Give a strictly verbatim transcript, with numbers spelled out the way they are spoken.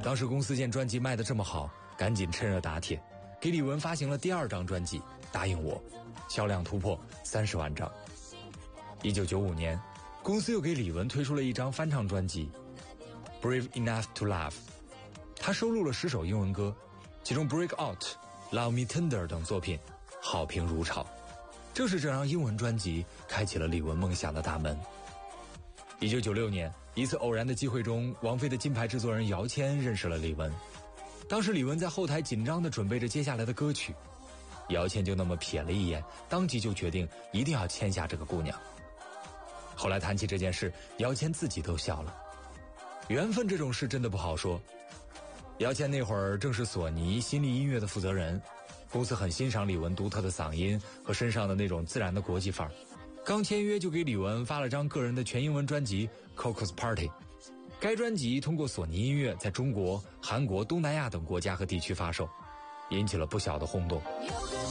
当时公司见专辑卖得这么好，赶紧趁热打铁，给李玟发行了第二张专辑《答应我》，销量突破三十万张。一九九五年，公司又给李玟推出了一张翻唱专辑《Brave Enough to Love》，他收录了十首英文歌，其中《Break Out》、《Love Me Tender》等作品好评如潮。正是这张英文专辑开启了李玟梦想的大门。一九九六年，一次偶然的机会中，王菲的金牌制作人姚谦认识了李玟。当时李玟在后台紧张地准备着接下来的歌曲，姚谦就那么瞥了一眼，当即就决定一定要签下这个姑娘。后来谈起这件事，姚谦自己都笑了。缘分这种事真的不好说。姚谦那会儿正是索尼新力音乐的负责人，公司很欣赏李玟独特的嗓音和身上的那种自然的国际范儿，刚签约就给李玟发了张个人的全英文专辑《Coco's Party》。该专辑通过索尼音乐在中国、韩国、东南亚等国家和地区发售，引起了不小的轰动。